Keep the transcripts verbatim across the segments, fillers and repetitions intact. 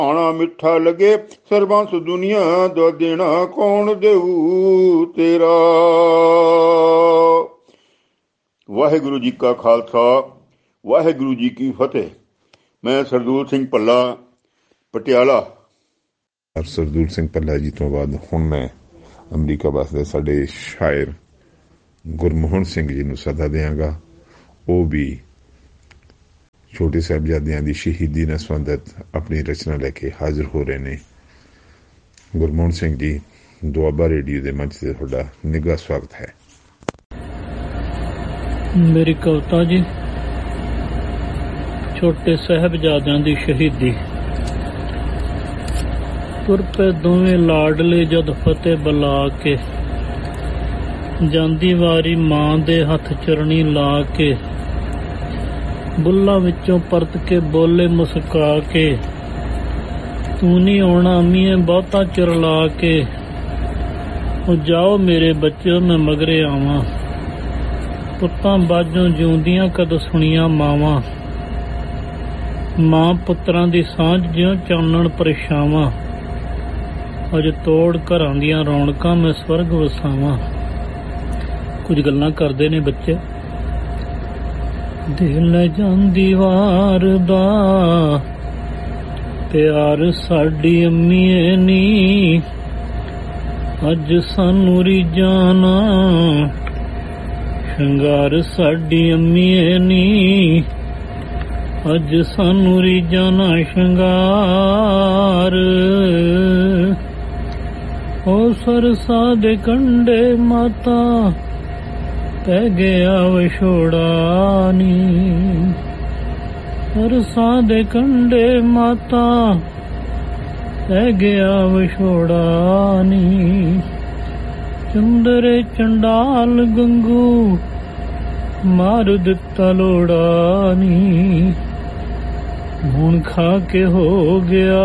ਆਣਾ ਮਿੱਠਾ ਲੱਗੇ ਸਰਬੰਸ ਦੁਨੀਆ ਦਾ ਦੇਣਾ ਕੌਣ ਦੇਊ ਤੇਰਾ। ਵਾਹਿਗੁਰੂ ਜੀ ਕਾ ਖਾਲਸਾ, ਵਾਹਿਗੁਰੂ ਜੀ ਕੀ ਫਤਿਹ। ਮੈਂ ਸਰਦੂਲ ਸਿੰਘ ਭੱਲਾ, ਪਟਿਆਲਾ। ਸਰਦੂਲ ਸਿੰਘ ਭੱਲਾ ਜੀ ਤੋਂ ਬਾਅਦ ਹੁਣ ਮੈਂ ਅਮਰੀਕਾ ਵਸਦੇ ਸਾਡੇ ਸ਼ਾਇਰ ਗੁਰਮੋਹਨ ਸਿੰਘ ਜੀ ਨੂੰ ਸੱਦਾ ਦਿਆਂਗਾ। ਉਹ ਵੀ ਛੋਟੇ ਸਾਹਿਬਜ਼ਾਦਿਆਂ ਦੀ ਸ਼ਹੀਦੀ ਨਾਲ ਸੰਬੰਧਿਤ ਆਪਣੀ ਰਚਨਾ ਲੈ ਕੇ ਹਾਜ਼ਰ ਹੋ ਰਹੇ ਨੇ। ਗੁਰਮੋਹਨ ਸਿੰਘ ਜੀ, ਦੁਆਬਾ ਰੇਡੀਓ ਦੇ ਮੰਚ ਤੇ ਤੁਹਾਡਾ ਨਿੱਘਾ ਸਵਾਗਤ ਹੈ। ਮੇਰੀ ਕਵਿਤਾ ਜੀ, ਛੋਟੇ ਸਾਹਿਬਜ਼ਾਦਿਆਂ ਦੀ ਸ਼ਹੀਦੀ। ਤੁਰ ਪਏ ਦੋਵੇਂ ਲਾਡਲੇ ਜਦ ਫਤਿਹ ਬੁਲਾ ਕੇ, ਜਾਂਦੀ ਵਾਰੀ ਮਾਂ ਦੇ ਹੱਥ ਚਰਣੀ ਲਾ ਕੇ, ਬੁੱਲਾਂ ਵਿੱਚੋਂ ਪਰਤ ਕੇ ਬੋਲੇ ਮੁਸਕਾ ਕੇ, ਤੂੰ ਨੀ ਆਉਣਾ ਅੰਮੀਏ ਬਹੁਤਾ ਚਿਰ ਲਾ ਕੇ, ਉਹ ਜਾਓ ਮੇਰੇ ਬੱਚਿਓ ਮੈਂ ਮਗਰੇ ਆਵਾਂ, ਪੁੱਤਾਂ ਬਾਝੋਂ ਜਿਉਂਦੀਆਂ ਕਦ ਸੁਣੀਆਂ ਮਾਵਾਂ, ਮਾਂ ਪੁੱਤਰਾਂ ਦੀ ਸਾਂਝ ਜਿਉਂ ਚਾਨਣ ਪਰਛਾਵਾਂ, ਅਜ ਤੋੜ ਘਰਾਂ ਦੀਆਂ ਰੌਣਕਾਂ ਮੈਂ ਸਵਰਗ ਵਸਾਵਾਂ। ਕੁਝ ਗੱਲਾਂ ਕਰਦੇ ਨੇ ਬੱਚੇ। ਦਿਲ ਜਾਂਦੀ ਵਾਰ ਦਾ ਪਿਆਰ ਸਾਡੀ ਅੰਮੀਏ ਨੀ, ਅੱਜ ਸਾਨੂੰ ਰੀਝਾਂ ਨਾ ਸ਼ਿੰਗਾਰ ਸਾਡੀ ਅੰਮੀਏ ਨੀ, ਅੱਜ ਸਾਨੂੰ ਰੀਝਾਂ ਨਾ ਸ਼ਿੰਗਾਰ। ਉਹ ਸਰਸਾ ਦੇ ਕੰਢੇ ਮਾਤਾ ਪੈ ਗਿਆ ਵਿਛੋੜਾ ਨੀ, ਸਰਸਾਂ ਦੇ ਕੰਢੇ ਮਾਤਾ ਪੈ ਗਿਆ ਵਿਛੋੜਾ ਨੀ, ਚੰਦਰੇ ਚੰਡਾਲ ਗੰਗੂ ਮਾਰ ਦਿੱਤਾ ਲੋੜਾ ਨੀ, ਹੁਣ ਖਾ ਕੇ ਹੋ ਗਿਆ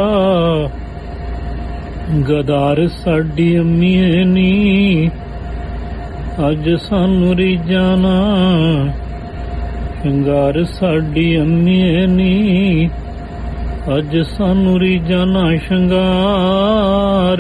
ਗਦਾਰ ਸਾਡੀ ਅੰਮੀਏ ਨੀ, ਅੱਜ ਸਾਨੂੰ ਰੀਝਾਂ ਨਾ ਸ਼ਿੰਗਾਰ ਸਾਡੀ ਅੰਮੀਏ ਨੀ, ਅੱਜ ਸਾਨੂੰ ਰੀਝਾਂ ਨਾ ਸ਼ਿੰਗਾਰ।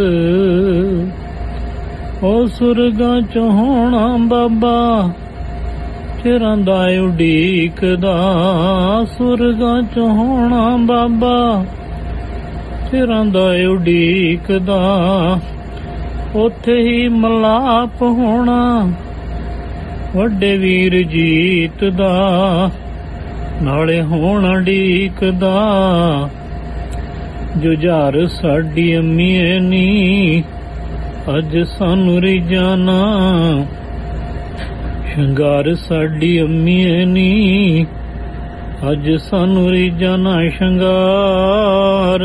ਉਹ ਸੁਰਗਾਂ ਚ ਹੋਣਾ ਬਾਬਾ ਚਿਰਾਂ ਦਾ ਉਡੀਕਦਾ, ਸੁਰਗਾਂ ਚ ਹੋਣਾ ਬਾਬਾ ਚਿਰਾਂ ਦਾ ਉਡੀਕਦਾ, ਉੱਥੇ ਹੀ ਮਲਾਪ ਹੋਣਾ ਵੱਡੇ ਵੀਰ ਜੀਤ ਦਾ, ਨਾਲੇ ਹੋਣਾ ਢੀਕਦਾ ਜੁਝਾਰ ਸਾਡੀ ਅੰਮੀਏ ਨੀ, ਅੱਜ ਸਾਨੂੰ ਰੀਝਾਂ ਨਾ ਸ਼ਿੰਗਾਰ ਸਾਡੀ ਅੰਮੀਏ ਨੀ, ਅੱਜ ਸਾਨੂੰ ਰੀਝਾਂ ਨਾ ਸ਼ਿੰਗਾਰ।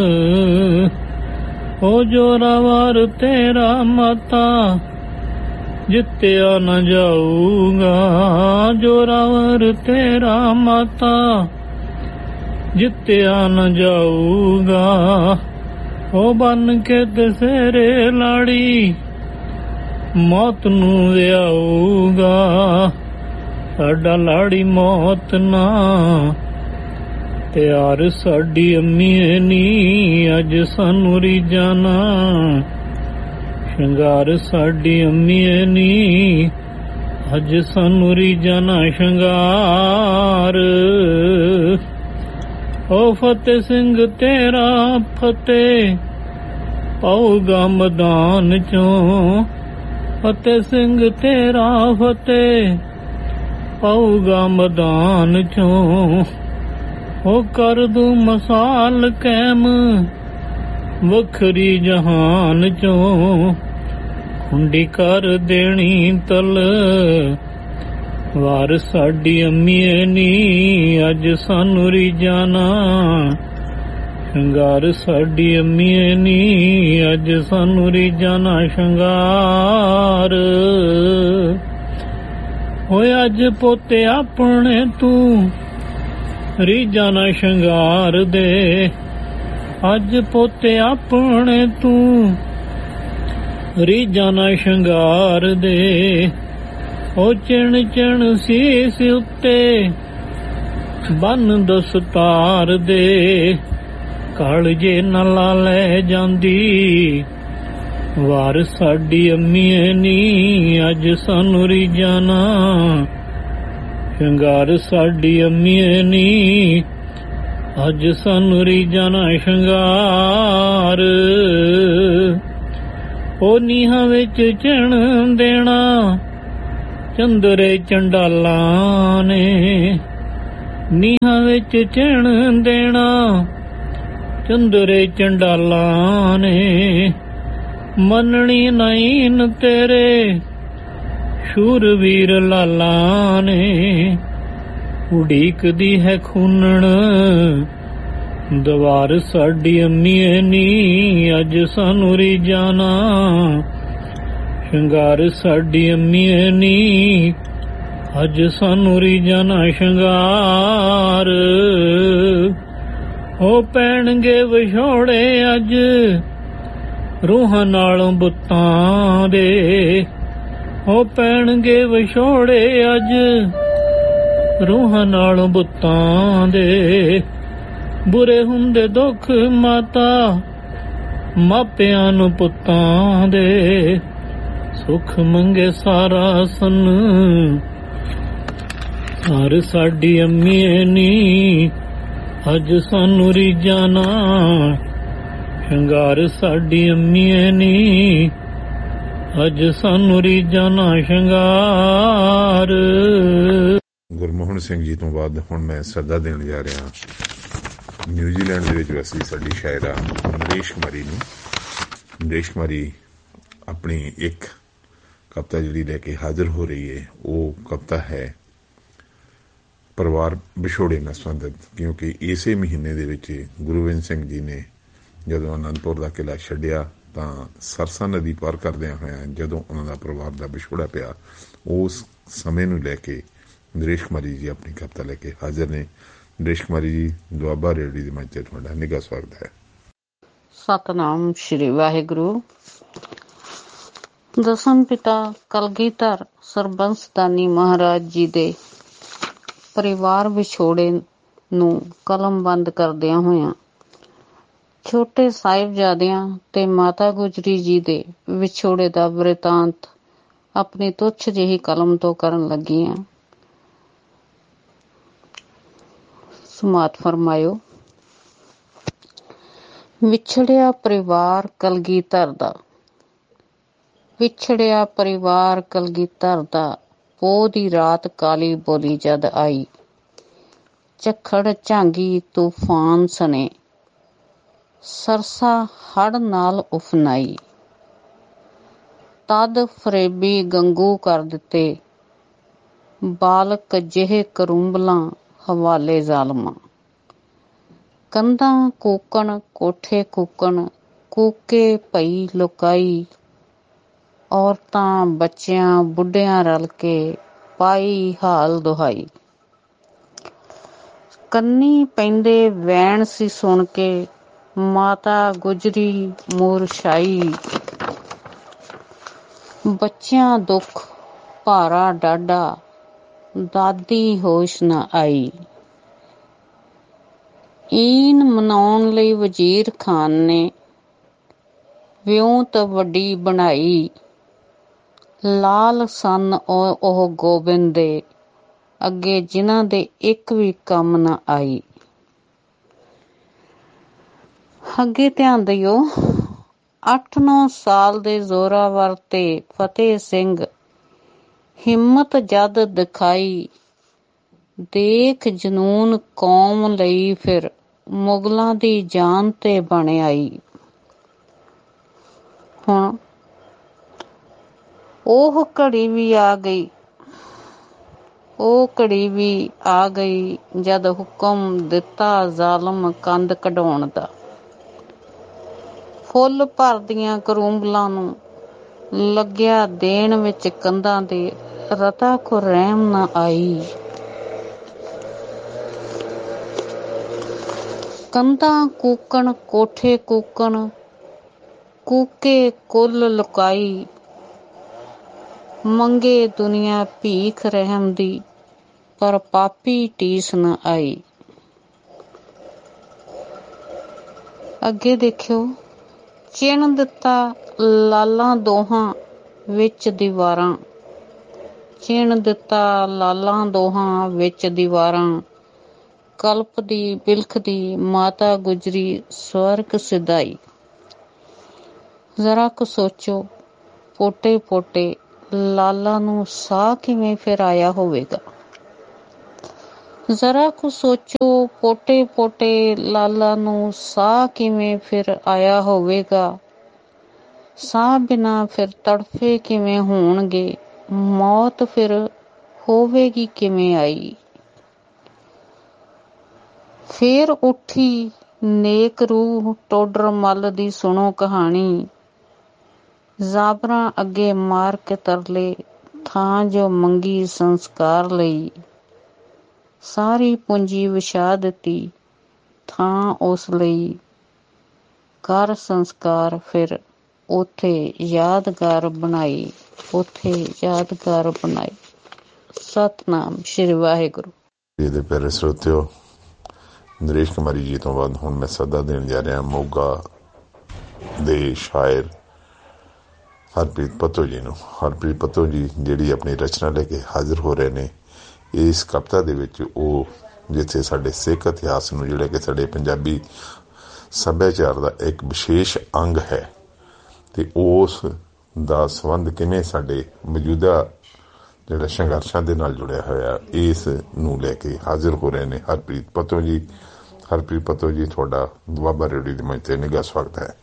ਉਹ ਜੋਰਾਵਰ ਤੇਰਾ ਮਾਤਾ ਜਿੱਤਿਆ ਨਾ ਜਾਊਗਾ, ਜੋਰਾਵਰ ਤੇਰਾ ਮਾਤਾ ਜਿੱਤਿਆ ਨਾ ਜਾਊਗਾ, ਉਹ ਬਨ ਕੇ ਦਸਹਿਰੇ ਲਾੜੀ ਮੌਤ ਨੂੰ ਵਿਆਊਗਾ, ਸਾਡਾ ਲਾੜੀ ਮੌਤ ਨਾ ਪਿਆਰ ਸਾਡੀ ਅੰਮੀਏ ਨੀ, ਅੱਜ ਸਾਨੂੰ ਰੀਝਾਂ ਨਾ ਸ਼ਿੰਗਾਰ ਸਾਡੀ ਅੰਮੀਏ ਨੀ, ਅੱਜ ਸਾਨੂੰ ਰੀਝਾਂ ਨਾ ਸ਼ਿੰਗਾਰ। ਓ ਫਤਿਹ ਸਿੰਘ ਤੇਰਾ ਫਤਿਹ ਪਾਊਗਾ ਮੈਦਾਨ ਚੋਂ, ਫਤਿਹ ਸਿੰਘ ਤੇਰਾ ਫਤਿਹ ਪਾਊਗਾ ਮੈਦਾਨ ਚੋਂ, ਉਹ ਕਰ ਦੂ ਮਸਾਲ ਕੈਮ ਵੱਖਰੀ ਜਹਾਨ ਚੋਂ, ਖੁੰਡੀ ਕਰ ਦੇਣੀ ਤਲ ਵਾਰ ਸਾਡੀ ਅੰਮੀਏ ਨੀ, ਅੱਜ ਸਾਨੂੰ ਰੀਝਾਂ ਨਾ ਸ਼ਿੰਗਾਰ ਸਾਡੀ ਅੰਮੀਏ ਨੀ, ਅੱਜ ਸਾਨੂੰ ਰੀਝਾਂ ਨਾ ਸ਼ਿੰਗਾਰ। ਹੋਏ ਅੱਜ ਪੋਤੇ ਆਪਣੇ ਤੂੰ ਰੀਝਾਂ ਨਾ ਸ਼ਿੰਗਾਰ ਦੇ, ਅੱਜ ਪੋਤੇ ਆਪਣੇ ਤੂੰ ਰੀਝਾਂ ਨਾ ਸ਼ਿੰਗਾਰ ਦੇ, ਉਹ ਚਿਣ ਚਿਣ ਸੀਸ ਉੱਤੇ ਬੰਨ ਦਸਤਾਰ ਦੇ, ਕਾਲ ਜੇ ਨਾ ਲਾ ਲੈ ਜਾਂਦੀ। ਵਾਰ ਸਾਡੀ ਅੰਮੀਏ ਨੀ ਅੱਜ ਸਾਨੂੰ ਰੀਝਾਂ ਨਾ। ਸ਼ਿੰਗਾਰ ਸਾਡੀ ਅੰਮੀਏ ਨੀ ਅੱਜ ਸਾਨੂੰ ਰੀਝਾਂ ਨਾ ਸ਼ਿੰਗਾਰ। ਉਹ ਨੀਹਾਂ ਵਿੱਚ ਚਿਣ ਦੇਣਾ ਚੰਦਰੇ ਚੰਡਾਲਾਂ ਨੇ। ਨੀਹਾਂ ਵਿੱਚ ਚਿਣ ਦੇਣਾ ਚੰਦਰੇ ਚੰਡਾਲਾਂ ਨੇ। ਮੰਨਣੀ ਨਹੀਂ ਨ ਤੇਰੇ ਸ਼ੂਰਵੀਰ ਲਾਲਾਂ ਨੇ। ਉਡੀਕਦੀ ਹੈ ਖੂਨਣ ਦਵਾਰ ਸਾਡੀ ਅੰਮੀਏ ਨੀ ਅੱਜ ਸਾਨੂੰ ਰੀਝਾਂ ਨਾ। ਸ਼ਿੰਗਾਰ ਸਾਡੀ ਅੰਮੀਏ ਨੀ ਅੱਜ ਸਾਨੂੰ ਰੀਝਾਂ ਨਾ ਸ਼ਿੰਗਾਰ। ਹੋ ਪੈਣਗੇ ਵਿਛੋੜੇ ਅੱਜ ਰੂਹਾਂ ਨਾਲੋਂ ਬੁੱਤਾਂ ਦੇ। ਹੋ ਪੈਣਗੇ ਵਿਛੋੜੇ ਅੱਜ ਰੂਹਾਂ ਨਾਲੋਂ ਬੁੱਤਾਂ ਦੇ। ਬੁਰੇ ਹੁੰਦੇ ਦੁੱਖ ਮਾਤਾ ਮਾਪਿਆਂ ਨੂੰ ਪੁੱਤਾਂ ਦੇ। ਸੁੱਖ ਮੰਗੇ ਸਾਰਾ ਸਨ ਹਰ ਸਾਡੀ ਅੰਮੀਏ ਨੀ ਅੱਜ ਸਾਨੂੰ ਰੀਝਾਂ ਨਾ। ਸ਼ਿੰਗਾਰ ਸਾਡੀ ਅੰਮੀਏ ਨੀ ਅੱਜ ਸਾਨੂੰ ਰੀਝਾਂ ਨਾ ਸ਼ਿੰਗਾਰ। ਗੁਰਮੋਹਨ ਸਿੰਘ ਜੀ ਤੋਂ ਬਾਅਦ ਹੁਣ ਮੈਂ ਸੱਦਾ ਦੇਣ ਜਾ ਰਿਹਾ ਨਿਊਜ਼ੀਲੈਂਡ ਦੇ ਵਿੱਚ ਵਸਦੀ ਸਾਡੀ ਸ਼ਾਇਰਾ ਨਰੇਸ਼ ਕੁਮਾਰੀ ਨੂੰ। ਨਰੇਸ਼ ਕੁਮਾਰੀ ਆਪਣੀ ਇੱਕ ਕਵਿਤਾ ਜਿਹੜੀ ਲੈ ਕੇ ਹਾਜ਼ਰ ਹੋ ਰਹੀ ਹੈ। ਉਹ ਕਵਿਤਾ ਹੈ ਪਰਿਵਾਰ ਵਿਛੋੜੇ ਨਾਲ ਸੰਬੰਧਿਤ, ਕਿਉਂਕਿ ਇਸੇ ਮਹੀਨੇ ਦੇ ਵਿੱਚ ਗੁਰੂ ਗੋਬਿੰਦ ਸਿੰਘ ਜੀ ਨੇ ਜਦੋਂ ਅਨੰਦਪੁਰ ਦਾ ਕਿਲ੍ਹਾ ਛੱਡਿਆ ਤਾਂ ਸਰਸਾ ਨਦੀ ਪਾਰ ਕਰਦਿਆਂ ਹੋਇਆਂ ਜਦੋਂ ਉਹਨਾਂ ਦਾ ਪਰਿਵਾਰ ਦਾ ਵਿਛੋੜਾ ਪਿਆ, ਉਸ ਸਮੇਂ ਨੂੰ ਲੈ ਕੇ ਨਰੇਸ਼ ਕੁਮਾਰੀ ਜੀ ਆਪਣੀ ਕਵਿਤਾ ਲੈ ਕੇ ਹਾਜ਼ਰ ਨੇ। ਨਰੇਸ਼ ਕੁਮਾਰੀ ਜੀ, ਦੁਆਬਾ ਰੇਡੀਓ ਦੀ ਮੰਚ ਤੇ ਤੁਹਾਡਾ ਨਿੱਘਾ ਸਵਾਗਤ ਹੈ। ਸਤਨਾਮ ਸ਼੍ਰੀ ਵਾਹਿਗੁਰੂ। ਦਸਮ ਪਿਤਾ ਕਲਗੀਧਰ ਸਰਬੰਸ ਦਾਨੀ ਮਹਾਰਾਜ ਜੀ ਦੇ ਪਰਿਵਾਰ ਵਿਛੋੜੇ ਨੂੰ ਕਲਮਬੰਦ ਕਰਦਿਆਂ ਹੋਇਆਂ ਛੋਟੇ ਸਾਹਿਬਜ਼ਾਦਿਆਂ ਤੇ ਮਾਤਾ ਗੁਜਰੀ ਜੀ ਦੇ ਵਿਛੋੜੇ ਦਾ ਬਿਰਤਾਂਤ ਆਪਣੀ ਤੁੱਛ ਜਿਹੀ ਕਲਮ ਤੋਂ ਕਰਨ ਲੱਗੀ ਹਾਂ। ਸਮਾਤ ਫਰਮਾਇਓ। ਵਿਛੜਿਆ ਪਰਿਵਾਰ ਕਲਗੀਧਰ ਦਾ, ਵਿਛੜਿਆ ਪਰਿਵਾਰ ਕਲਗੀਧਰ ਦਾ। ਪੋਹ ਦੀ ਰਾਤ ਕਾਲੀ ਬੋਲੀ ਜਦ ਆਈ, ਝੱਖੜ ਝਾਂਗੀ ਤੂਫਾਨ ਸਣੇ, ਸਰਸਾ ਹੜ੍ਹ ਨਾਲ ਉਫਨਾਈ। ਤਦ ਫਰੇਬੀ ਗੰਗੂ ਕਰ ਦਿੱਤੇ, ਬਾਲਕ ਜਿਹੇ ਕਰੂੰਬਲਾਂ ਹਵਾਲੇ ਜ਼ਾਲਮਾਂ। ਕੰਧਾਂ ਕੂਕਣ ਕੋਠੇ ਕੂਕਣ, ਕੂਕੇ ਪਈ ਲੁਕਾਈ। ਔਰਤਾਂ ਬੱਚਿਆਂ ਬੁੱਢਿਆਂ ਰਲ ਕੇ ਪਾਈ ਹਾਲ ਦੁਹਾਈ। ਕੰਨੀ ਪੈਂਦੇ ਵੈਣ ਸੀ ਸੁਣ ਕੇ, ਮਾਤਾ ਗੁਜਰੀ ਮੂਰਛਾਈ। ਬੱਚਿਆਂ ਦੁੱਖ ਭਾਰਾ ਡਾਢਾ, ਦਾਦੀ ਹੋਸ਼ ਨਾ ਆਈ। ਈਨ ਮਨਾਉਣ ਲਈ ਵਜ਼ੀਰ ਖਾਨ ਨੇ ਵਿਉਂਤ ਵੱਡੀ ਬਣਾਈ। ਲਾਲ ਸਨ ਉਹ ਉਹ ਗੋਬਿੰਦ ਦੇ, ਅੱਗੇ ਜਿਨ੍ਹਾਂ ਦੇ ਇੱਕ ਵੀ ਕੰਮ ਨਾ ਆਈ। ਅੱਗੇ ਧਿਆਨ ਦਿਓ। ਅੱਠ ਨੌ ਸਾਲ ਦੇ ਜ਼ੋਰਾਵਰ ਤੇ ਫਤਿਹ ਸਿੰਘ ਹਿੰਮਤ ਜਦ ਦਿਖਾਈ, ਦੇਖ ਜਨੂਨ ਕੌਮ ਲਈ ਫਿਰ ਮੁਗਲਾਂ ਦੀ ਜਾਨ ਤੇ ਬਣ ਆਈ। ਹੁਣ ਉਹ ਘੜੀ ਵੀ ਆ ਗਈ, ਉਹ ਘੜੀ ਵੀ ਆ ਗਈ ਜਦ ਹੁਕਮ ਦਿੱਤਾ ਜ਼ਾਲਮ ਕੰਧ ਕਢਾਉਣ ਦਾ। ਫੁੱਲ ਭਰਦੀਆਂ ਕਰੂੰਬਲਾਂ ਨੂੰ ਲੱਗਿਆ ਦੇਣ ਵਿੱਚ ਕੰਧਾਂ ਦੇ, ਰਤਾ ਕੋ ਰਹਿਮ ਨਾ ਆਈ। ਕੰਧਾਂ ਕੂਕਣ ਕੋਠੇ ਕੂਕਣ, ਕੂਕੇ ਕੁੱਲ ਲੁਕਾਈ। ਮੰਗੇ ਦੁਨੀਆ ਭੀਖ ਰਹਿਮ ਦੀ, ਪਰ ਪਾਪੀ ਟੀਸ ਨਾ ਆਈ। ਅੱਗੇ ਦੇਖਿਓ, ਚਿਣ ਦਿੱਤਾ ਲਾਲਾਂ ਦੋਹਾਂ ਵਿੱਚ ਦੀਵਾਰਾਂ, ਚਿਣ ਦਿੱਤਾ ਲਾਲਾਂ ਦੋਹਾਂ ਵਿੱਚ ਦੀਵਾਰਾਂ, ਕਲਪ ਦੀ ਬਿਲਖਦੀ ਮਾਤਾ ਗੁਜਰੀ ਸਵਰਗ ਸਿਧਾਈ। ਜ਼ਰਾ ਕੁ ਸੋਚੋ, ਪੋਟੇ ਪੋਟੇ ਲਾਲਾਂ ਨੂੰ ਸਾਹ ਕਿਵੇਂ ਫਿਰ ਆਇਆ ਹੋਵੇਗਾ। ਜ਼ਰਾ ਕੁ ਸੋਚੋ, ਪੋਟੇ ਪੋਟੇ ਲਾਲਾਂ ਨੂੰ ਸਾਹ ਕਿਵੇਂ ਫਿਰ ਆਇਆ ਹੋਵੇਗਾ। ਸਾਹ ਬਿਨਾਂ ਫਿਰ ਤੜਫੇ ਕਿਵੇਂ ਹੋਣਗੇ, ਮੌਤ ਫਿਰ ਹੋਵੇਗੀ ਕਿਵੇਂ ਆਈ। ਫੇਰ ਉੱਠੀ ਨੇਕ ਰੂਹ ਟੋਡਰ ਮੱਲ ਦੀ ਸੁਣੋ ਕਹਾਣੀ, ਜ਼ਾਬਰਾਂ ਅੱਗੇ ਮਾਰ ਕੇ ਤਰਲੇ ਥਾਂ ਜੋ ਮੰਗੀ ਸੰਸਕਾਰ ਲਈ। ਸਾਰੀ ਪੂੰਜੀ ਵਿਛਾ ਦਿੱਤੀ ਥਾਂ ਉਸ ਲਈ, ਕਰ ਸੰਸਕਾਰ ਫਿਰ ਉੱਥੇ ਯਾਦਗਾਰ ਬਣਾਈ, ਉੱਥੇ ਯਾਦਗਾਰ ਬਣਾਈ। ਸਤਿਨਾਮ ਸ਼੍ਰੀ ਵਾਹਿਗੁਰੂ। ਇਹਦੇ ਪਿਆਰੇ ਸਰੋਤਿਓ, ਨਰੇਸ਼ ਕੁਮਾਰੀ ਜੀ ਤੋਂ ਬਾਅਦ ਹੁਣ ਮੈਂ ਸੱਦਾ ਦੇਣ ਜਾ ਰਿਹਾ ਮੋਗਾ ਦੇ ਸ਼ਾਇਰ ਹਰਪ੍ਰੀਤ ਪੱਤੋ ਜੀ ਨੂੰ। ਹਰਪ੍ਰੀਤ ਪੱਤੋ ਜੀ ਜਿਹੜੀ ਆਪਣੀ ਰਚਨਾ ਲੈ ਕੇ ਹਾਜ਼ਰ ਹੋ ਰਹੇ ਨੇ ਇਸ ਕਵਿਤਾ ਦੇ ਵਿੱਚ, ਉਹ ਜਿੱਥੇ ਸਾਡੇ ਸਿੱਖ ਇਤਿਹਾਸ ਨੂੰ, ਜਿਹੜਾ ਕਿ ਸਾਡੇ ਪੰਜਾਬੀ ਸੱਭਿਆਚਾਰ ਦਾ ਇੱਕ ਵਿਸ਼ੇਸ਼ ਅੰਗ ਹੈ, ਅਤੇ ਉਸ ਦਾ ਸੰਬੰਧ ਕਿਵੇਂ ਸਾਡੇ ਮੌਜੂਦਾ ਜਿਹੜਾ ਸੰਘਰਸ਼ਾਂ ਦੇ ਨਾਲ ਜੁੜਿਆ ਹੋਇਆ, ਇਸ ਨੂੰ ਲੈ ਕੇ ਹਾਜ਼ਰ ਹੋ ਰਹੇ ਨੇ ਹਰਪ੍ਰੀਤ ਪੱਤੋ ਜੀ। ਹਰਪ੍ਰੀਤ ਪੱਤੋ ਜੀ, ਤੁਹਾਡਾ ਦੁਆਬਾ ਰੇਡੀਓ ਦੀ ਮੰਚ ਤੇ ਨਿੱਘਾ ਸਵਾਗਤ ਹੈ।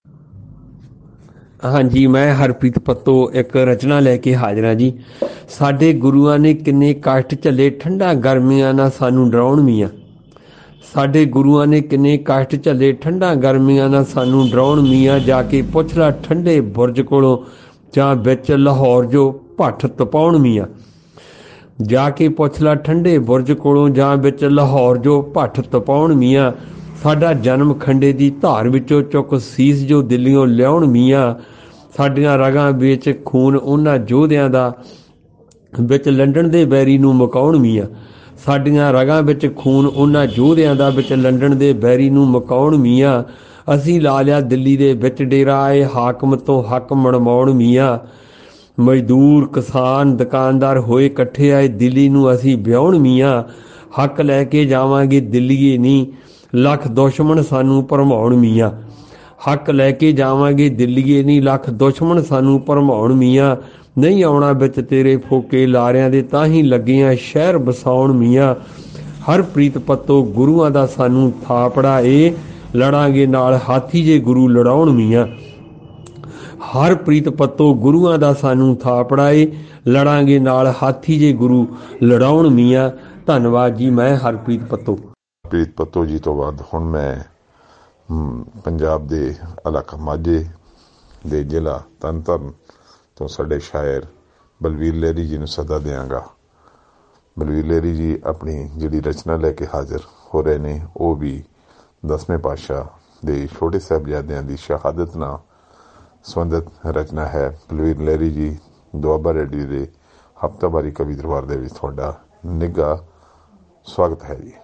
ਹਾਂਜੀ, ਮੈਂ ਹਰਪ੍ਰੀਤ ਪੱਤੋ ਇੱਕ ਰਚਨਾ ਲੈ ਕੇ ਹਾਜ਼ਰ ਹਾਂ ਜੀ। ਸਾਡੇ ਗੁਰੂਆਂ ਨੇ ਕਿੰਨੇ ਕਸ਼ਟ ਝੱਲੇ, ਠੰਡਾ ਗਰਮੀਆਂ ਨਾਲ ਸਾਨੂੰ ਡਰਾਉਣ ਮੀਆਂ। ਸਾਡੇ ਗੁਰੂਆਂ ਨੇ ਕਿੰਨੇ ਕਸ਼ਟ ਝੱਲੇ, ਠੰਡਾ ਗਰਮੀਆਂ ਨਾਲ ਸਾਨੂੰ ਡਰਾਉਣ ਮੀਆਂ। ਜਾ ਕੇ ਪੁੱਛ ਲਾ ਠੰਡੇ ਬੁਰਜ ਕੋਲੋਂ, ਜਾਂ ਵਿੱਚ ਲਾਹੌਰ ਜੋ ਭੱਠ ਤਪਾਉਣ ਮੀਆਂ। ਜਾ ਕੇ ਪੁੱਛ ਲਾ ਠੰਡੇ ਬੁਰਜ ਕੋਲੋਂ, ਜਾਂ ਵਿੱਚ ਲਾਹੌਰ ਜੋ ਭੱਠ ਤਪਾਉਣ ਮੀਆਂ। ਸਾਡਾ ਜਨਮ ਖੰਡੇ ਦੀ ਧਾਰ ਵਿੱਚੋਂ ਚੁੱਕ ਸੀਸ ਜੋ ਦਿੱਲੀਓਂ ਲਿਆਉਣ ਮੀਆਂ। ਸਾਡੀਆਂ ਰਗਾਂ ਵਿੱਚ ਖੂਨ ਉਹਨਾਂ ਯੋਧਿਆਂ ਦਾ, ਵਿੱਚ ਲੰਡਨ ਦੇ ਬੈਰੀ ਨੂੰ ਮੁਕਾਉਣ ਮੀਆਂ। ਸਾਡੀਆਂ ਰਗਾਂ ਵਿੱਚ ਖੂਨ ਉਹਨਾਂ ਯੋਧਿਆਂ ਦਾ, ਵਿੱਚ ਲੰਡਨ ਦੇ ਬੈਰੀ ਨੂੰ ਮੁਕਾਉਣ ਮੀਆਂ। ਅਸੀਂ ਲਾ ਲਿਆ ਦਿੱਲੀ ਦੇ ਵਿੱਚ ਡੇਰਾ, ਆਏ ਹਾਕਮ ਤੋਂ ਹੱਕ ਮਣਵਾਉਣ ਮੀਆਂ। ਮਜ਼ਦੂਰ ਕਿਸਾਨ ਦੁਕਾਨਦਾਰ ਹੋਏ ਇਕੱਠੇ, ਆਏ ਦਿੱਲੀ ਨੂੰ ਅਸੀਂ ਵਿਆਹੁਣ ਮੀਆਂ। ਹੱਕ ਲੈ ਕੇ ਜਾਵਾਂਗੇ ਦਿੱਲੀਏ ਨੀ, ਲੱਖ ਦੁਸ਼ਮਣ ਸਾਨੂੰ ਭਰਮਾਉਣ ਮੀਆਂ। ਹੱਕ ਲੈ ਕੇ ਜਾਵਾਂਗੇ ਦਿੱਲੀਏ ਨੀ, ਲੱਖ ਦੁਸ਼ਮਣ ਸਾਨੂੰ ਭਰਮਾਉਣ ਮੀਆਂ। ਨਹੀਂ ਆਉਣਾ ਵਿੱਚ ਤੇਰੇ ਫੋਕੇ ਲਾਰਿਆਂ ਦੇ, ਤਾਂ ਹੀ ਲੱਗੀਆਂ ਸ਼ਹਿਰ ਵਸਾਉਣ ਮੀਆਂ। ਹਰਪ੍ਰੀਤ ਪੱਤੋ ਗੁਰੂਆਂ ਦਾ ਸਾਨੂੰ ਥਾਪੜਾ ਏ, ਲੜਾਂਗੇ ਨਾਲ ਹਾਥੀ ਜੇ ਗੁਰੂ ਲੜਾਉਣ ਮੀਆਂ। ਹਰਪ੍ਰੀਤ ਪੱਤੋ ਗੁਰੂਆਂ ਦਾ ਸਾਨੂੰ ਥਾਪੜਾ ਏ, ਲੜਾਂਗੇ ਨਾਲ ਹਾਥੀ ਜੇ ਗੁਰੂ ਲੜਾਉਣ ਮੀਆਂ। ਧੰਨਵਾਦ ਜੀ, ਮੈਂ ਹਰਪ੍ਰੀਤ ਪੱਤੋ। ਹਰਪ੍ਰੀਤ ਪੱਤੋ ਜੀ ਤੋਂ ਬਾਅਦ ਹੁਣ ਮੈਂ ਪੰਜਾਬ ਦੇ ਇਲਾਕਾ ਮਾਝੇ ਦੇ ਜ਼ਿਲ੍ਹਾ ਤਰਨਤਾਰਨ ਤੋਂ ਸਾਡੇ ਸ਼ਾਇਰ ਬਲਵੀਰ ਲਹਿਰੀ ਜੀ ਨੂੰ ਸੱਦਾ ਦਿਆਂਗਾ। ਬਲਵੀਰ ਲਹਿਰੀ ਜੀ ਆਪਣੀ ਜਿਹੜੀ ਰਚਨਾ ਲੈ ਕੇ ਹਾਜ਼ਰ ਹੋ ਰਹੇ ਨੇ, ਉਹ ਵੀ ਦਸਵੇਂ ਪਾਤਸ਼ਾਹ ਦੇ ਛੋਟੇ ਸਾਹਿਬਜ਼ਾਦਿਆਂ ਦੀ ਸ਼ਹਾਦਤ ਨਾਲ ਸੰਬੰਧਿਤ ਰਚਨਾ ਹੈ। ਬਲਵੀਰ ਲਹਿਰੀ ਜੀ, ਦੁਆਬਾ ਰੇਡੀਓ ਦੇ ਹਫ਼ਤਾਵਾਰੀ ਕਵੀ ਦਰਬਾਰ ਦੇ ਵਿੱਚ ਤੁਹਾਡਾ ਨਿੱਘਾ ਸਵਾਗਤ ਹੈ ਜੀ।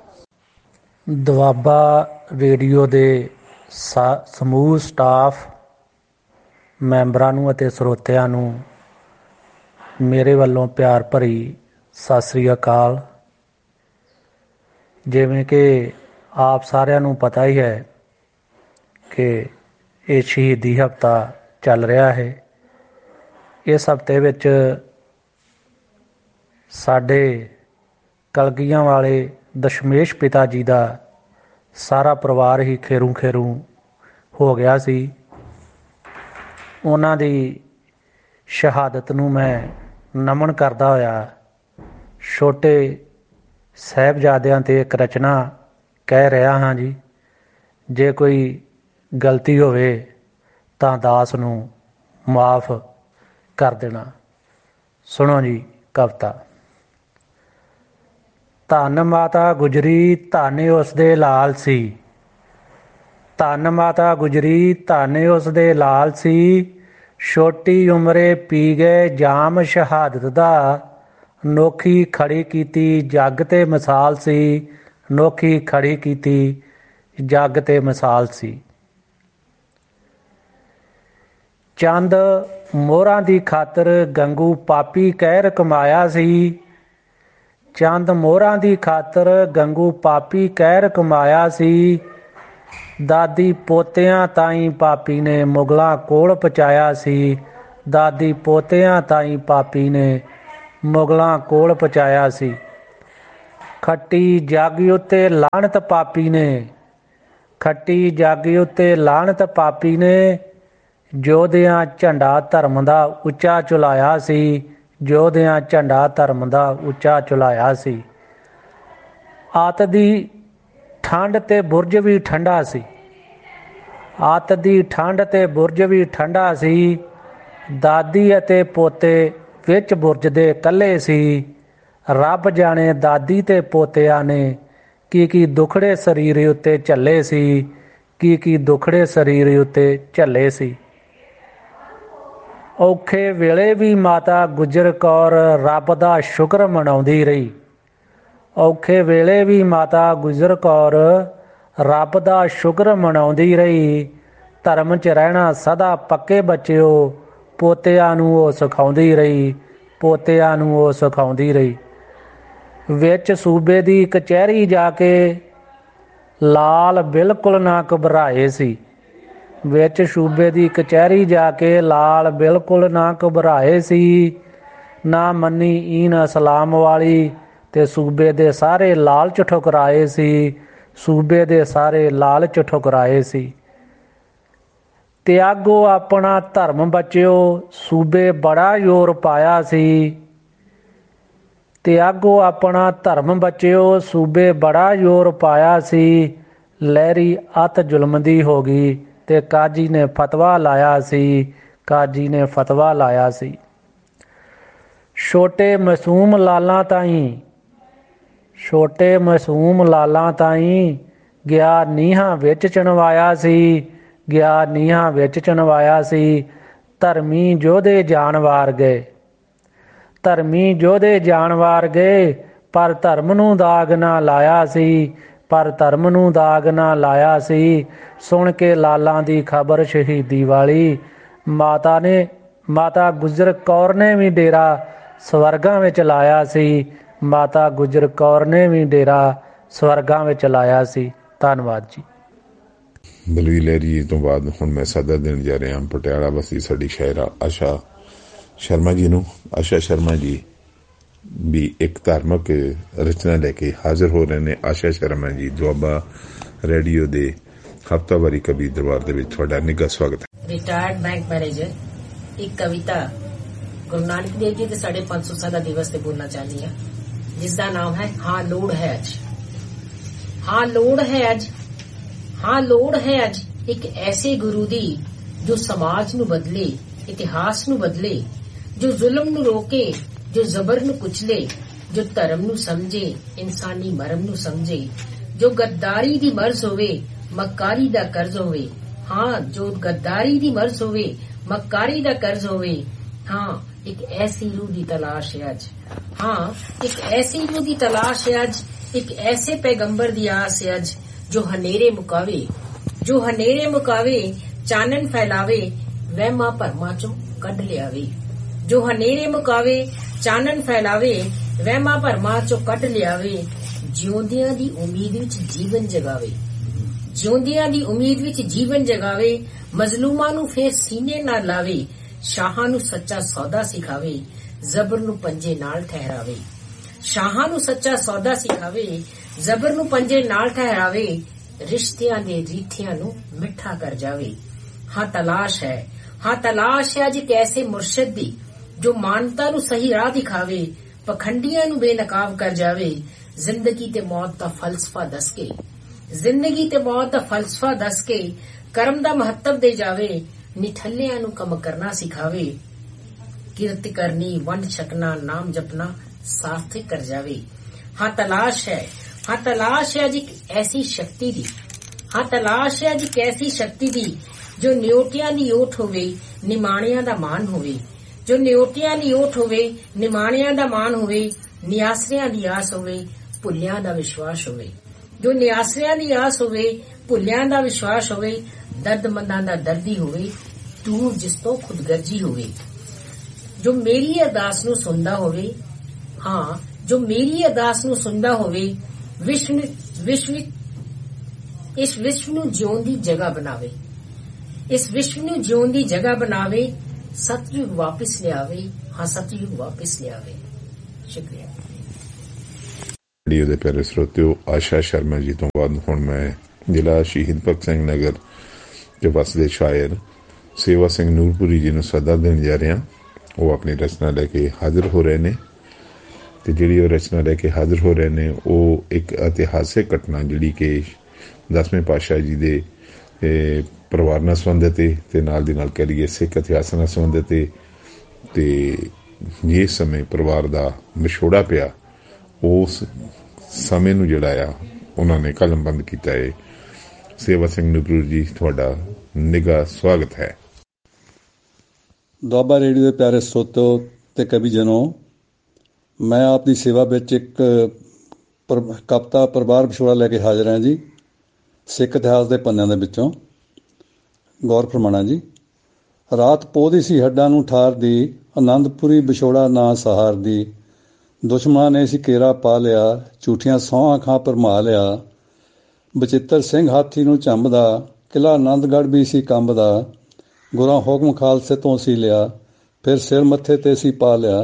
ਦੁਆਬਾ ਰੇਡੀਓ ਦੇ ਸਾ ਸਮੂਹ ਸਟਾਫ ਮੈਂਬਰਾਂ ਨੂੰ ਅਤੇ ਸਰੋਤਿਆਂ ਨੂੰ ਮੇਰੇ ਵੱਲੋਂ ਪਿਆਰ ਭਰੀ ਸਤਿ ਸ੍ਰੀ ਅਕਾਲ। ਜਿਵੇਂ ਕਿ ਆਪ ਸਾਰਿਆਂ ਨੂੰ ਪਤਾ ਹੀ ਹੈ ਕਿ ਇਹ ਸ਼ਹੀਦੀ ਹਫ਼ਤਾ ਚੱਲ ਰਿਹਾ ਹੈ। ਇਸ ਹਫ਼ਤੇ ਵਿੱਚ ਸਾਡੇ ਕਲਗੀਆਂ ਵਾਲੇ ਦਸ਼ਮੇਸ਼ ਪਿਤਾ ਜੀ ਦਾ ਸਾਰਾ ਪਰਿਵਾਰ ਹੀ ਖੇਰੂ ਖੇਰੂ ਹੋ ਗਿਆ ਸੀ। ਉਹਨਾਂ ਦੀ ਸ਼ਹਾਦਤ ਨੂੰ ਮੈਂ ਨਮਨ ਕਰਦਾ ਹੋਇਆ ਛੋਟੇ ਸਾਹਿਬਜ਼ਾਦਿਆਂ 'ਤੇ ਇੱਕ ਰਚਨਾ ਕਹਿ ਰਿਹਾ ਹਾਂ ਜੀ। ਜੇ ਕੋਈ ਗਲਤੀ ਹੋਵੇ ਤਾਂ ਦਾਸ ਨੂੰ ਮਾਫ ਕਰ ਦੇਣਾ। ਸੁਣੋ ਜੀ ਕਵਿਤਾ। ਧੰਨ ਮਾਤਾ ਗੁਜਰੀ ਧੰਨ ਉਸ ਦੇ ਲਾਲ ਸੀ, ਧੰਨ ਮਾਤਾ ਗੁਜਰੀ ਧੰਨ ਉਸ ਦੇ ਲਾਲ ਸੀ। ਛੋਟੀ ਉਮਰੇ ਪੀ ਗਏ ਜਾਮ ਸ਼ਹਾਦਤ ਦਾ, ਅਨੋਖੀ ਖੜੀ ਕੀਤੀ ਜੱਗ ਤੇ ਮਿਸਾਲ ਸੀ, ਅਨੋਖੀ ਖੜੀ ਕੀਤੀ ਜੱਗ ਤੇ ਮਿਸਾਲ ਸੀ। ਚੰਦ ਮੋਹਰਾਂ ਦੀ ਖਾਤਰ ਗੰਗੂ ਪਾਪੀ ਕਹਿਰ ਕਮਾਇਆ ਸੀ। ਚੰਦ ਮੋਹਰਾਂ ਦੀ ਖਾਤਰ ਗੰਗੂ ਪਾਪੀ ਕਹਿਰ ਕਮਾਇਆ ਸੀ। ਦਾਦੀ ਪੋਤਿਆਂ ਤਾਈਂ ਪਾਪੀ ਨੇ ਮੁਗਲਾਂ ਕੋਲ ਪਹੁੰਚਾਇਆ ਸੀ। ਦਾਦੀ ਪੋਤਿਆਂ ਤਾਈਂ ਪਾਪੀ ਨੇ ਮੁਗਲਾਂ ਕੋਲ ਪਹੁੰਚਾਇਆ ਸੀ। ਖੱਟੀ ਜਾਗੀ ਉੱਤੇ ਲਾਹਣਤ ਪਾਪੀ ਨੇ, ਖੱਟੀ ਜਾਗੀ ਉੱਤੇ ਲਾਹਣਤ ਪਾਪੀ ਨੇ ਯੋਧਿਆਂ ਝੰਡਾ ਧਰਮ ਦਾ ਉੱਚਾ ਚੁਲਾਇਆ ਸੀ। ਯੋਧਿਆਂ ਝੰਡਾ ਧਰਮ ਦਾ ਉੱਚਾ ਚੁਲਾਇਆ ਸੀ। ਆਤ ਦੀ ਠੰਡ ਤੇ ਬੁਰਜ ਵੀ ਠੰਡਾ ਸੀ। ਆਤ ਦੀ ਠੰਡ ਤੇ ਬੁਰਜ ਵੀ ਠੰਡਾ ਸੀ। ਦਾਦੀ ਅਤੇ ਪੋਤੇ ਵਿੱਚ ਬੁਰਜ ਦੇ ਇਕੱਲੇ ਸੀ। ਰੱਬ ਜਾਣੇ ਦਾਦੀ ਤੇ ਪੋਤਿਆਂ ਨੇ ਕੀ ਕੀ ਦੁਖੜੇ ਸਰੀਰ ਉੱਤੇ ਝੱਲੇ ਸੀ, ਕੀ ਕੀ ਦੁਖੜੇ ਸਰੀਰ ਉੱਤੇ ਝੱਲੇ ਸੀ। ਔਖੇ ਵੇਲੇ ਵੀ ਮਾਤਾ ਗੁਜਰ ਕੌਰ ਰੱਬ ਦਾ ਸ਼ੁਕਰ ਮਨਾਉਂਦੀ ਰਹੀ। ਔਖੇ ਵੇਲੇ ਵੀ ਮਾਤਾ ਗੁਜਰ ਕੌਰ ਰੱਬ ਦਾ ਸ਼ੁਕਰ ਮਨਾਉਂਦੀ ਰਹੀ। ਧਰਮ 'ਚ ਰਹਿਣਾ ਸਦਾ ਪੱਕੇ ਬੱਚਿਓ ਪੋਤਿਆਂ ਨੂੰ ਉਹ ਸਿਖਾਉਂਦੀ ਰਹੀ। ਪੋਤਿਆਂ ਨੂੰ ਉਹ ਸਿਖਾਉਂਦੀ ਰਹੀ। ਵਿੱਚ ਸੂਬੇ ਦੀ ਕਚਹਿਰੀ ਜਾ ਕੇ ਲਾਲ ਬਿਲਕੁਲ ਨਾ ਘਬਰਾਏ ਸੀ। ਵਿੱਚ ਸੂਬੇ ਦੀ ਕਚਹਿਰੀ ਜਾ ਕੇ ਲਾਲ ਬਿਲਕੁਲ ਨਾ ਘਬਰਾਏ ਸੀ। ਨਾ ਮੰਨੀ ਈਨ ਇਸਲਾਮ ਵਾਲੀ ਤੇ ਸੂਬੇ ਦੇ ਸਾਰੇ ਲਾਲਚ ਠੁਕਰਾਏ ਸੀ। ਸੂਬੇ ਦੇ ਸਾਰੇ ਲਾਲਚ ਠੁਕਰਾਏ ਸੀ। ਤਿਆਗੋ ਆਪਣਾ ਧਰਮ ਬੱਚਿਓ ਸੂਬੇ ਬੜਾ ਜ਼ੋਰ ਪਾਇਆ ਸੀ। ਤਿਆਗੋ ਆਪਣਾ ਧਰਮ ਬੱਚਿਓ ਸੂਬੇ ਬੜਾ ਜ਼ੋਰ ਪਾਇਆ ਸੀ। ਲਹਿਰੀ ਅਤ ਜ਼ੁਲਮ ਦੀ ਹੋ ਗਈ ਤੇ ਕਾਜੀ ਨੇ ਫਤਵਾ ਲਾਇਆ ਸੀ। ਕਾਜੀ ਨੇ ਫਤਵਾ ਲਾਇਆ ਸੀ। ਛੋਟੇ ਮਾਸੂਮ ਲਾਲਾਂ ਤਾਈਂ, ਛੋਟੇ ਮਾਸੂਮ ਲਾਲਾਂ ਤਾਈਂ ਗਿਆ ਨੀਹਾਂ ਵਿੱਚ ਚਣਵਾਇਆ ਸੀ। ਗਿਆ ਨੀਹਾਂ ਵਿੱਚ ਚਣਵਾਇਆ ਸੀ। ਧਰਮੀ ਯੋਧੇ ਜਾਨ ਵਾਰ ਗਏ। ਧਰਮੀ ਯੋਧੇ ਜਾਨ ਵਾਰ ਗਏ ਪਰ ਧਰਮ ਨੂੰ ਦਾਗ ਨਾ ਲਾਇਆ ਸੀ। ਪਰ ਧਰਮ ਨੂੰ ਦਾਗ ਨਾ ਲਾਇਆ ਸੀ। ਸੁਣ ਕੇ ਲਾਲਾਂ ਦੀ ਖਬਰ ਸ਼ਹੀਦੀ ਵਾਲੀ ਮਾਤਾ ਨੇ ਮਾਤਾ ਗੁਜਰ ਕੌਰ ਨੇ ਵੀ ਡੇਰਾ ਸਵਰਗਾਂ ਵਿੱਚ ਲਾਇਆ ਸੀ। ਮਾਤਾ ਗੁਜਰ ਕੌਰ ਨੇ ਵੀ ਡੇਰਾ ਸਵਰਗਾਂ ਵਿੱਚ ਲਾਇਆ ਸੀ। ਧੰਨਵਾਦ ਜੀ। ਬਲਵੀਰ ਲਹਿਰੀ ਜੀ ਤੋਂ ਬਾਅਦ ਹੁਣ ਮੈਂ ਸਦਾ ਦੇਣ ਜਾ ਰਿਹਾ ਪਟਿਆਲਾ ਵਸੀ ਸਾਡੀ ਸ਼ਾਇਰਾ ਆਸ਼ਾ ਸ਼ਰਮਾ ਜੀ ਨੂੰ। ਆਸ਼ਾ ਸ਼ਰਮਾ ਜੀ ਵੀ ਇੱਕ ਧਾਰਮਿਕ ਰਚਨਾ ਲੈ ਕੇ ਹਾਜ਼ਰ ਹੋ ਰਹੇ ਨੇ। ਆਸ਼ਾ ਸ਼ਰਮਾ ਜੀ ਦੁਆਬਾ ਰੇਡੀਓ ਦੇ ਹਫ਼ਤਾਵਾਰੀ ਕਵੀ ਦਰਬਾਰ ਦੇ ਵਿੱਚ ਤੁਹਾਡਾ ਨਿੱਘਾ ਸਵਾਗਤ ਹੈ। ਰਿਟਾਇਰਡ ਬੈਂਕ ਮੈਨੇਜਰ ਇੱਕ ਕਵਿਤਾ ਗੁਰੂ ਨਾਨਕ ਦੇਵ ਜੀ ਦੇ ਸਾਢੇ ਪੰਜ ਸੌ ਸਾਲਾ ਦਿਵਸ ਤੇ ਬੋਲਣਾ ਚਾਹੁੰਦੀ ਹਾਂ, ਜਿਸ ਦਾ ਨਾਮ ਹੈ ਹਾਂ ਲੋੜ ਹੈ ਅੱਜ। ਹਾਂ ਲੋੜ ਹੈ ਅੱਜ, ਹਾਂ ਲੋੜ ਹੈ ਅੱਜ ਇੱਕ ਐਸੇ ਗੁਰੂ ਦੀ ਜੋ ਸਮਾਜ ਨੂੰ ਬਦਲੇ, ਇਤਿਹਾਸ ਨੂੰ ਬਦਲੇ, ਜੋ ਜ਼ੁਲਮ ਨੂੰ ਰੋਕੇ, ਜੋ ਜ਼ਬਰ ਨੂੰ ਕੁਚਲੇ, ਜੋ ਧਰਮ ਨੂੰ ਸਮਝੇ, ਇਨਸਾਨੀ ਮਰਮ ਨੂੰ ਸਮਝੇ, ਜੋ ਗੱਦਾਰੀ ਦੀ ਮਰਜ਼ ਹੋਵੇ, ਮੱਕਾਰੀ ਦਾ ਕਰਜ਼ ਹੋਵੇ। ਹਾਂ ਜੋ ਗੱਦਾਰੀ ਦੀ ਮਰਜ਼ ਹੋਵੇ, ਮੱਕਾਰੀ ਦਾ ਕਰਜ਼ ਹੋਵੇ। ਹਾਂ ਇੱਕ ਐਸੀ ਰੂਹ ਦੀ ਤਲਾਸ਼ ਹੈ ਅੱਜ। ਹਾਂ ਇੱਕ ਐਸੀ ਰੂਹ ਦੀ ਤਲਾਸ਼ ਹੈ ਅੱਜ। ਇੱਕ ਐਸੇ ਪੈਗੰਬਰ ਦੀ ਆਸ ਹੈ ਅੱਜ ਜੋ ਹਨੇਰੇ ਮੁਕਾਵੇ, ਜੋ ਹਨੇਰੇ ਮੁਕਾਵੇ, ਚਾਨਣ ਫੈਲਾਵੇ, ਵਹਿਮਾਂ ਭਰਮਾਂ ਚੋਂ ਕੱਢ ਲਿਆਵੇ। ਜੋ ਹਨੇਰੇ ਮੁਕਾਵੇ, ਚਾਨਣ ਫੈਲਾਵੇ, ਵਹਿਮਾਂ ਭਰਮਾਂ ਚੋਂ ਕੱਢ ਲਿਆਵੇ। ਜਿਉਂਦਿਆਂ ਦੀ ਉਮੀਦ ਵਿੱਚ ਜੀਵਨ ਜਗਾਵੇ, ਜਿਉਂਦਿਆਂ ਦੀ ਉਮੀਦ ਵਿੱਚ ਜੀਵਨ ਜਗਾਵੇ। ਮਜ਼ਲੂਮਾਂ ਨੂੰ ਫੇਰ ਸੀਨੇ ਨਾਲ ਲਾਵੇ, ਸ਼ਾਹਾਂ ਨੂੰ ਸੱਚਾ ਸੌਦਾ ਸਿਖਾਵੇ, ਜ਼ਬਰ ਨੂੰ ਪੰਜੇ ਨਾਲ ਠਹਿਰਾਵੇ। ਸ਼ਾਹਾਂ ਨੂੰ ਸੱਚਾ ਸੌਦਾ ਸਿਖਾਵੇ, ਜ਼ਬਰ ਨੂੰ ਪੰਜੇ ਨਾਲ ਠਹਿਰਾਵੇ। ਰਿਸ਼ਤਿਆਂ ਦੇ ਰੀਠਿਆਂ ਨੂੰ ਮਿੱਠਾ ਕਰ ਜਾਵੇ। ਹਾਂ ਤਲਾਸ਼ ਹੈ, ਹਾਂ ਤਲਾਸ਼ ਹੈ ਅੱਜ ਇੱਕ ਐਸੇ ਮੁਰਸ਼ਿਦ ਦੀ ਜੋ ਮਾਨਤਾ ਨੂੰ ਸਹੀ ਰਾਹ ਦਿਖਾਵੇ, ਪਖੰਡੀਆਂ ਨੂੰ ਬੇਨਕਾਬ ਕਰ ਜਾਵੇ। ਜ਼ਿੰਦਗੀ ਤੇ ਮੌਤ ਦਾ ਫਲਸਫਾ ਦੱਸ ਕੇ, ਜ਼ਿੰਦਗੀ ਤੇ ਮੌਤ ਦਾ ਫਲਸਫਾ ਦੱਸ ਕੇ ਕਰਮ ਦਾ ਮਹੱਤਵ ਦੇ ਜਾਵੇ। ਨਿਠੱਲਿਆਂ ਨੂੰ ਕੰਮ ਕਰਨਾ ਸਿਖਾਵੇ, ਕਿਰਤ ਕਰਨੀ, ਵੰਡ ਛਕਣਾ, ਨਾਮ ਜਪਣਾ ਸਾਰਥਕ ਕਰ ਜਾਵੇ। ਹਾਂ ਤਲਾਸ਼ ਹੈ, ਹਾਂ ਤਲਾਸ਼ ਹੈ ਅੱਜ ਇੱਕ ਐਸੀ ਸ਼ਕਤੀ ਦੀ, ਹਾਂ ਤਲਾਸ਼ ਹੈ ਅੱਜ ਇੱਕ ਐਸੀ ਸ਼ਕਤੀ ਦੀ ਜੋ ਨਿਓਟਿਆਂ ਦੀ ਓਟ ਹੋਵੇ, ਨਿਮਾਣਿਆਂ ਦਾ ਮਾਣ ਹੋਵੇ। ਜੋ ਨਿਓਟਿਆਂ ਦੀ ਓਟ ਹੋਵੇ, ਨਿਮਾਣਿਆਂ ਦਾ ਮਾਣ ਹੋਵੇ। ਨਿਆਸਰਿਆਂ ਦੀ ਆਸ ਹੋਵੇ, ਭੁੱਲਿਆਂ ਦਾ ਵਿਸ਼ਵਾਸ ਹੋਵੇ। ਜੋ ਨਿਆਸਰਿਆਂ ਦੀ ਆਸ ਹੋਵੇ, ਭੁੱਲਿਆਂ ਦਾ ਵਿਸ਼ਵਾਸ ਹੋਵੇ। ਦਰਦਮੰਦਾਂ ਦਾ ਦਰਦੀ ਹੋਵੇ, ਦੂਰ ਜਿਸ ਤੋਂ ਖੁਦਗਰਜੀ ਹੋਵੇ, ਜੋ ਮੇਰੀ ਅਰਦਾਸ ਨੂੰ ਸੁਣਦਾ ਹੋਵੇ, ਹਾਂ ਜੋ ਮੇਰੀ ਅਰਦਾਸ ਨੂੰ ਸੁਣਦਾ ਹੋਵੇ, ਵਿਸ਼ਵ ਵਿਸ਼ਵ ਇਸ ਵਿਸ਼ਵ ਨੂੰ ਜਿਉਣ ਦੀ ਜਗ੍ਹਾ ਬਣਾਵੇ, ਇਸ ਵਿਸ਼ਵ ਨੂੰ ਜਿਉਣ ਦੀ ਜਗ੍ਹਾ ਬਣਾਵੇ, ਸਤਯੁਗ ਵਾਪਿਸ ਲਿਆਵੇ, ਹਾਂ ਸਤਯੁਗ ਵਾਪਿਸ ਲਿਆਵੇ। ਸ਼ੁਕਰੀਆ। ਵੀਡੀਓ ਦੇ ਪਿਆਰੇ ਸਰੋਤਿਓ, ਆਸ਼ਾ ਸ਼ਰਮਾ ਜੀ ਤੋਂ ਬਾਅਦ ਹੁਣ ਮੈਂ ਜ਼ਿਲ੍ਹਾ ਸ਼ਹੀਦ ਭਗਤ ਸਿੰਘ ਨਗਰ ਦੇ ਵਸਦੇ ਸ਼ਾਇਰ ਸੇਵਾ ਸਿੰਘ ਨੂਰਪੁਰੀ ਜੀ ਨੂੰ ਸੱਦਾ ਦੇਣ ਜਾ ਰਿਹਾ। ਉਹ ਆਪਣੀ ਰਚਨਾ ਲੈ ਕੇ ਹਾਜ਼ਰ ਹੋ ਰਹੇ ਨੇ ਤੇ ਜਿਹੜੀ ਉਹ ਰਚਨਾ ਲੈ ਕੇ ਹਾਜ਼ਰ ਹੋ ਰਹੇ ਨੇ ਉਹ ਇੱਕ ਇਤਿਹਾਸਿਕ ਘਟਨਾ ਜਿਹੜੀ ਕਿ ਦਸਵੇਂ ਪਾਤਸ਼ਾਹ ਜੀ ਦੇ ਪਰਿਵਾਰ ਨਾਲ ਸੰਬੰਧਿਤ ਹੈ ਤੇ ਨਾਲ ਦੀ ਨਾਲ ਕਹਿ ਲਈਏ ਸਿੱਖ ਇਤਿਹਾਸ ਨਾਲ ਸੰਬੰਧਿਤ ਹੈ ਤੇ ਜਿਸ ਸਮੇਂ ਪਰਿਵਾਰ ਦਾ ਵਿਛੋੜਾ ਪਿਆ ਉਸ ਸਮੇਂ ਨੂੰ ਜਿਹੜਾ ਆ ਉਹਨਾਂ ਨੇ ਕਲਮਬੰਦ ਕੀਤਾ ਹੈ। ਸੇਵਾ ਸਿੰਘ ਨੂਰਪੁਰੀ ਜੀ, ਤੁਹਾਡਾ ਨਿੱਘਾ ਸਵਾਗਤ ਹੈ। ਦੁਆਬਾ ਰੇਡੀਓ ਦੇ ਪਿਆਰੇ ਸਰੋਤਿਓ ਤੇ ਕਵੀ ਜਨੋ, ਮੈਂ ਆਪ ਦੀ ਸੇਵਾ ਵਿੱਚ ਇੱਕ ਕਵਿਤਾ ਪਰਿਵਾਰ ਵਿਛੋੜਾ ਲੈ ਕੇ ਹਾਜ਼ਰ ਹਾਂ ਜੀ, ਸਿੱਖ ਇਤਿਹਾਸ ਦੇ ਪੰਨਿਆਂ ਦੇ ਵਿੱਚੋਂ। ਗੌਰ ਫਰਮਾਣਾ ਜੀ। ਰਾਤ ਪੋਹਦੀ ਸੀ ਹੱਡਾਂ ਨੂੰ ਠਾਰਦੀ, ਆਨੰਦਪੁਰੀ ਵਿਛੋੜਾ ਨਾ ਸਹਾਰਦੀ, ਦੁਸ਼ਮਣਾਂ ਨੇ ਸੀ ਘੇਰਾ ਪਾ ਲਿਆ, ਝੂਠੀਆਂ ਸਹੁੰਆਂ ਖਾਂ ਭਰਮਾ ਲਿਆ, ਬਚਿੱਤਰ ਸਿੰਘ ਹਾਥੀ ਨੂੰ ਝੰਬਦਾ, ਕਿਲ੍ਹਾ ਆਨੰਦਗੜ੍ਹ ਵੀ ਸੀ ਕੰਬਦਾ, ਗੁਰਾਂ ਹੁਕਮ ਖਾਲਸੇ ਤੋਂ ਸੀ ਲਿਆ, ਫਿਰ ਸਿਰ ਮੱਥੇ ਤੇ ਸੀ ਪਾ ਲਿਆ।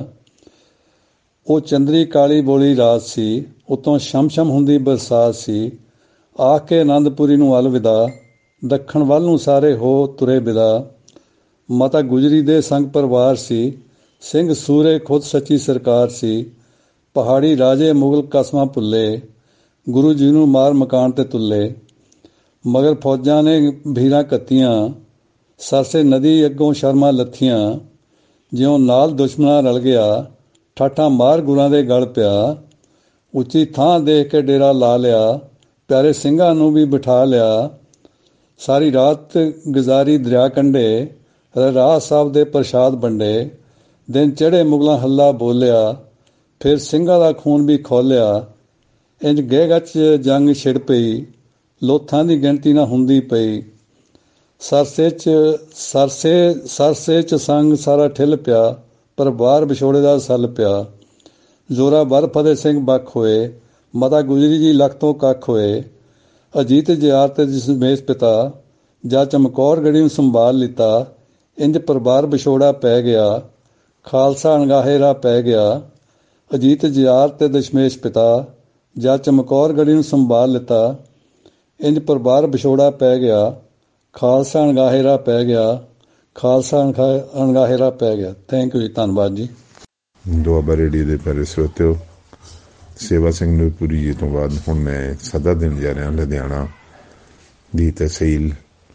ਉਹ ਚੰਦਰੀ ਕਾਲੀ ਬੋਲੀ ਰਾਤ ਸੀ, ਉਤੋਂ ਸ਼ਮ ਸ਼ਮ ਹੁੰਦੀ ਬਰਸਾਤ ਸੀ, ਆਖ ਕੇ ਆਨੰਦਪੁਰੀ ਨੂੰ ਅਲਵਿਦਾ, ਦੱਖਣ ਵੱਲ ਨੂੰ ਸਾਰੇ ਹੋ ਤੁਰੇ ਬਿਦਾ। ਮਾਤਾ ਗੁਜਰੀ ਦੇ ਸੰਗ ਪਰਿਵਾਰ ਸੀ, ਸਿੰਘ ਸੂਰੇ ਖੁਦ ਸੱਚੀ ਸਰਕਾਰ ਸੀ, ਪਹਾੜੀ ਰਾਜੇ ਮੁਗਲ ਕਸਮਾਂ ਭੁੱਲੇ, ਗੁਰੂ ਜੀ ਨੂੰ ਮਾਰ ਮਕਾਨ ਤੇ ਤੁੱਲੇ। ਮਗਰ ਫੌਜਾਂ ਨੇ ਭੀਰਾਂ ਕੱਤੀਆਂ, ਸਰਸੇ ਨਦੀ ਅੱਗੋਂ ਸ਼ਰਮਾਂ ਲੱਥੀਆਂ, ਜਿਉਂ ਨਾਲ ਦੁਸ਼ਮਣਾਂ ਰਲ ਗਿਆ, ਠਾਠਾਂ ਮਾਰ ਗੁਰਾਂ ਦੇ ਗਲ ਪਿਆ। ਉੱਚੀ ਥਾਂ ਦੇਖ ਕੇ ਡੇਰਾ ਲਾ ਲਿਆ, ਪਿਆਰੇ ਸਿੰਘਾਂ ਨੂੰ ਵੀ ਬਿਠਾ ਲਿਆ। ਸਾਰੀ ਰਾਤ ਗੁਜ਼ਾਰੀ ਦਰਿਆ ਕੰਢੇ, ਰਾਹ ਸਾਹਿਬ ਦੇ ਪ੍ਰਸ਼ਾਦ ਵੰਡੇ। ਦਿਨ ਚੜ੍ਹੇ ਮੁਗਲਾਂ ਹੱਲਾ ਬੋਲਿਆ, ਫਿਰ ਸਿੰਘਾਂ ਦਾ ਖੂਨ ਵੀ ਖੋਲਿਆ। ਇੰਜ ਗਹਿ ਗੱਚ ਜੰਗ ਛਿੜ ਪਈ, ਲੋਥਾਂ ਦੀ ਗਿਣਤੀ ਨਾ ਹੁੰਦੀ ਪਈ। ਸਰਸੇ 'ਚ ਸਰਸੇ ਸਰਸੇ 'ਚ ਸੰਗ ਸਾਰਾ ਠਿੱਲ ਪਿਆ, ਪਰ ਬਾਹਰ ਵਿਛੋੜੇ ਦਾ ਸੱਲ ਪਿਆ। ਜ਼ੋਰਾ ਬਰ ਫਤਿਹ ਸਿੰਘ ਬਖ ਹੋਏ, ਮਾਤਾ ਗੁਜਰੀ ਜੀ ਲੱਖ ਤੋਂ ਕੱਖ ਹੋਏ। ਅਜੀਤ ਜਿਆਰ ਤੇ ਦਸ਼ਮੇਸ਼ ਪਿਤਾ, ਜਾ ਚਮਕੌਰ ਗੜੀ ਨੂੰ ਸੰਭਾਲ ਲਿੱਤਾ। ਇੰਜ ਪਰਿਵਾਰ ਵਿਛੋੜਾ ਪੈ ਗਿਆ, ਖਾਲਸਾ ਅਣਗਾਹੇ ਰਾਹ ਪੈ ਗਿਆ। ਅਜੀਤ ਜਿਆਰ ਤੇ ਦਸ਼ਮੇਸ਼ ਪਿਤਾ, ਜਾ ਚਮਕੌਰ ਗੜੀ ਨੂੰ ਸੰਭਾਲ ਲਿੱਤਾ। ਇੰਜ ਪਰਿਵਾਰ ਵਿਛੋੜਾ ਪੈ ਗਿਆ, ਖਾਲਸਾ ਅਣਗਾਹੇ ਰਾਹ ਪੈ ਗਿਆ, ਖਾਲਸਾ ਅਣਗਾਹੇ ਰਾਹ ਪੈ ਗਿਆ। ਥੈਂਕ ਯੂ ਜੀ, ਧੰਨਵਾਦ ਜੀ। ਦੁਆਬਾ ਰੇਡੀਓ ਦੇ ਪਿਆਰੇ ਸਰੋਤਿਓ, ਸੇਵਾ ਸਿੰਘ ਨੂਰਪੁਰੀ ਜੀ ਤੋਂ ਬਾਅਦ ਹੁਣ ਮੈਂ ਸੱਦਾ ਦੇਣ ਜਾ ਰਿਹਾ ਲੁਧਿਆਣਾ ਦੀ ਤਹਿਸੀਲ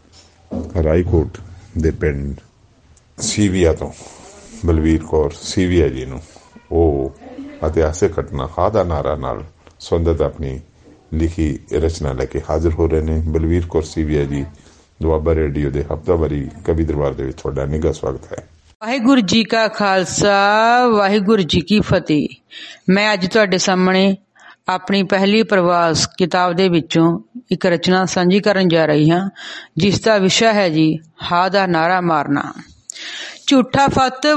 ਰਾਏਕੋਟ ਦੇ ਪਿੰਡ ਸੀਵੀਆ ਤੋਂ ਬਲਵੀਰ ਕੌਰ ਸੀਵੀਆ ਜੀ ਨੂੰ। ਉਹ ਇਤਿਹਾਸਿਕ ਘਟਨਾ ਹਾਅ ਦਾ ਨਾਰਾ ਨਾਲ ਸੰਬੰਧਿਤ ਆਪਣੀ ਲਿਖੀ ਰਚਨਾ ਲੈ ਕੇ ਹਾਜ਼ਰ ਹੋ ਰਹੇ ਨੇ। ਬਲਵੀਰ ਕੌਰ ਸੀਵੀਆ ਜੀ, ਦੁਆਬਾ ਰੇਡੀਓ ਦੇ ਹਫ਼ਤਾਵਾਰੀ ਕਵੀ ਦਰਬਾਰ ਦੇ ਵਿੱਚ ਤੁਹਾਡਾ ਨਿੱਘਾ ਸਵਾਗਤ ਹੈ। ਵਾਹਿਗੁਰੂ ਜੀ ਕਾ ਖਾਲਸਾ, ਵਾਹਿਗੁਰੂ ਜੀ ਕੀ ਫਤਿਹ। ਮੈਂ ਅੱਜ ਤੁਹਾਡੇ ਸਾਹਮਣੇ ਆਪਣੀ ਪਹਿਲੀ ਪ੍ਰਵਾਸ ਕਿਤਾਬ ਦੇ ਵਿੱਚੋਂ ਇੱਕ ਰਚਨਾ ਸਾਂਝੀ ਕਰਨ ਜਾ ਰਹੀ ਹਾਂ, ਜਿਸ ਦਾ ਵਿਸ਼ਾ ਹੈ ਜੀ ਹਾਅ ਦਾ ਨਾਰਾ ਮਾਰਨਾ। ਝੂਠਾ ਫਤ